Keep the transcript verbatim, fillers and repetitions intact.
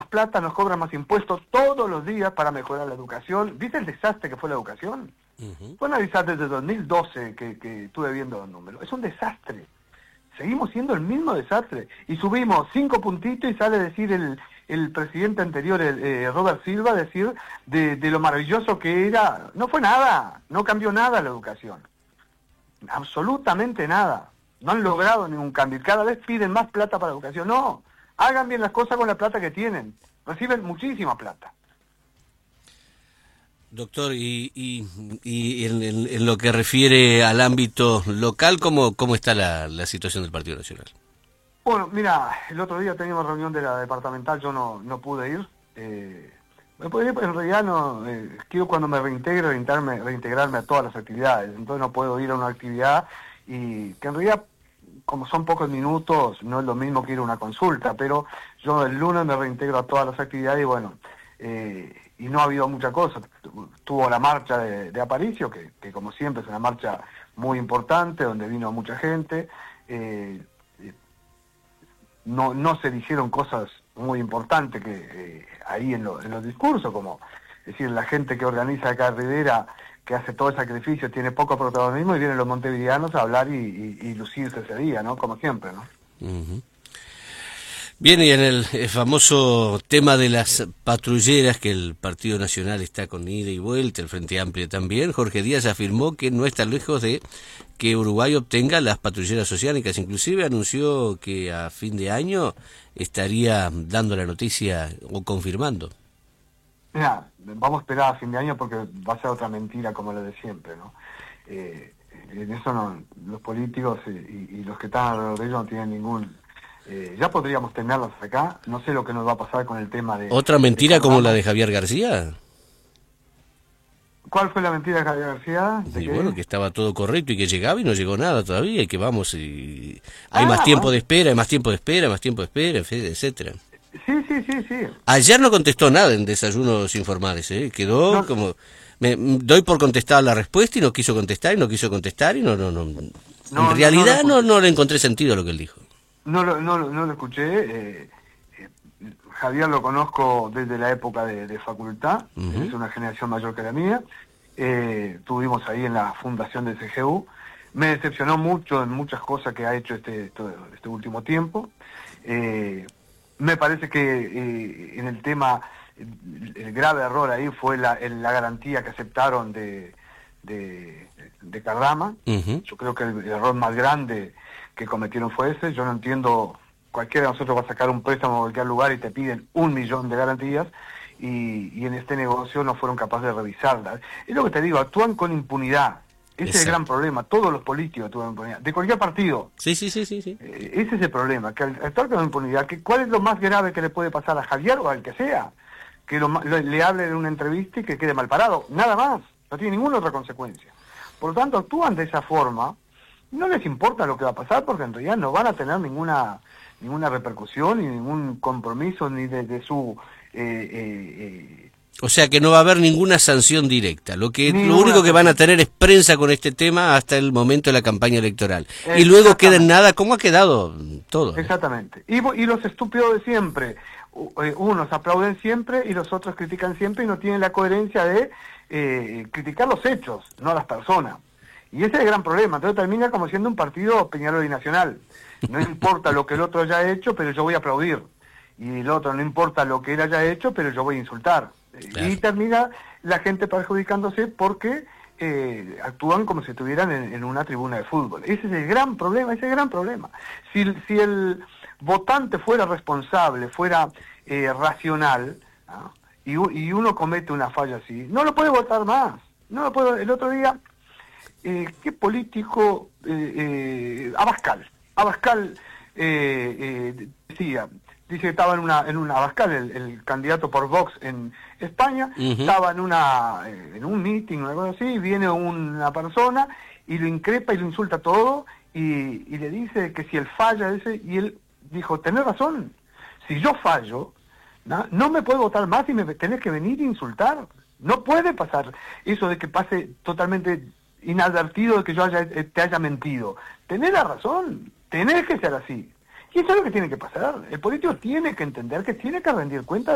plata, nos cobran más impuestos todos los días para mejorar la educación. ¿Viste el desastre que fue la educación? Uh-huh. Fue analizar desde dos mil doce que, que estuve viendo los números. Es un desastre. Seguimos siendo el mismo desastre. Y subimos cinco puntitos y sale a decir el, el presidente anterior, el, eh, Robert Silva, decir de, de lo maravilloso que era. No fue nada, no cambió nada la educación. Absolutamente nada. No han logrado ningún cambio. Cada vez piden más plata para la educación. No, hagan bien las cosas con la plata que tienen. Reciben muchísima plata. Doctor, y, y, y en, en, en lo que refiere al ámbito local, ¿cómo, cómo está la, la situación del Partido Nacional? Bueno, mira, el otro día teníamos reunión de la departamental, yo no, no pude ir. Eh, en realidad no, eh, quiero cuando me reintegre, reintegrarme, reintegrarme a todas las actividades, entonces no puedo ir a una actividad y que en realidad, como son pocos minutos, no es lo mismo que ir a una consulta, pero yo el lunes me reintegro a todas las actividades y bueno, eh, y no ha habido mucha cosa. Tuvo la marcha de, de Aparicio, que, que como siempre es una marcha muy importante, donde vino mucha gente, eh, no, no se dijeron cosas muy importantes que eh, ahí en, lo, en los discursos, como es decir, la gente que organiza acá Rivera, que hace todo el sacrificio, tiene poco protagonismo y vienen los montevideanos a hablar y, y, y lucirse ese día, ¿no? Como siempre, ¿no? Uh-huh. Bien, y en el, el famoso tema de las patrulleras, que el Partido Nacional está con ida y vuelta, el Frente Amplio también, Jorge Díaz afirmó que no está lejos de que Uruguay obtenga las patrulleras oceánicas. Inclusive anunció que a fin de año estaría dando la noticia o confirmando. Mira, vamos a esperar a fin de año porque va a ser otra mentira como la de siempre, ¿no? Eh, en eso no, los políticos y, y los que están alrededor de ellos no tienen ningún... Eh, ya podríamos tenerlas acá, no sé lo que nos va a pasar con el tema de... ¿Otra mentira como la de Javier García? ¿Cuál fue la mentira de Javier García? Y que... bueno, que estaba todo correcto y que llegaba y no llegó nada todavía, y que vamos, y hay ah, más tiempo bueno. de espera, hay más tiempo de espera, más tiempo de espera, etcétera. Sí, sí, sí, sí. Ayer no contestó nada en Desayunos Informales, ¿eh? Quedó no. como... Me doy por contestada la respuesta y no quiso contestar y no quiso contestar y no, no, no. no en realidad no, no, no, no le encontré sentido a lo que él dijo. No lo, no, no lo escuché, eh, eh, Javier lo conozco desde la época de, de facultad, uh-huh. Es una generación mayor que la mía, eh, estuvimos ahí en la fundación del C G U, me decepcionó mucho en muchas cosas que ha hecho este, este, este último tiempo, eh, me parece que eh, en el tema, el, el grave error ahí fue la, el, la garantía que aceptaron de, de, de Cardama, uh-huh. Yo creo que el, el error más grande que cometieron fue ese. Yo no entiendo, cualquiera de nosotros va a sacar un préstamo a cualquier lugar y te piden un millón de garantías y, y en este negocio no fueron capaces de revisarlas. Es lo que te digo, actúan con impunidad. Ese Exacto. Es el gran problema. Todos los políticos actúan con impunidad, de cualquier partido. Sí, sí, sí, sí. sí. Eh, ese es el problema, que al actuar con impunidad, que ¿cuál es lo más grave que le puede pasar a Javier o al que sea? Que lo, lo, le hable en una entrevista y que quede mal parado. Nada más. No tiene ninguna otra consecuencia. Por lo tanto, actúan de esa forma. No les importa lo que va a pasar porque en realidad no van a tener ninguna ninguna repercusión ni ningún compromiso ni de, de su... Eh, eh, eh, o sea que no va a haber ninguna sanción directa. Lo que lo único que van a tener es prensa con este tema hasta el momento de la campaña electoral. Y luego queda en nada, como ha quedado todo. ¿No? Exactamente. Y, y los estúpidos de siempre. Unos aplauden siempre y los otros critican siempre y no tienen la coherencia de eh, criticar los hechos, no a las personas. Y ese es el gran problema. Entonces termina como siendo un partido Peñarol y Nacional. No importa lo que el otro haya hecho, pero yo voy a aplaudir. Y el otro no importa lo que él haya hecho, pero yo voy a insultar. Claro. Y termina la gente perjudicándose porque eh, actúan como si estuvieran en, en una tribuna de fútbol. Ese es el gran problema, ese es el gran problema. Si, si el votante fuera responsable, fuera eh, racional, ¿no? y, y uno comete una falla así, no lo puede votar más. No lo puede. El otro día... Eh, ¿qué político? Eh, eh, Abascal. Abascal eh, eh, decía, dice que estaba en una, en una Abascal, el, el candidato por Vox en España, uh-huh. Estaba en una eh, en un meeting o algo así, y viene una persona y lo increpa y lo insulta todo, y, y le dice que si él falla ese, y él dijo, tenés razón, si yo fallo, ¿no? No me puedo votar más y me tenés que venir a insultar. No puede pasar eso de que pase totalmente inadvertido de que yo haya, te haya mentido. Tenés la razón, tenés que ser así. Y eso es lo que tiene que pasar. El político tiene que entender que tiene que rendir cuenta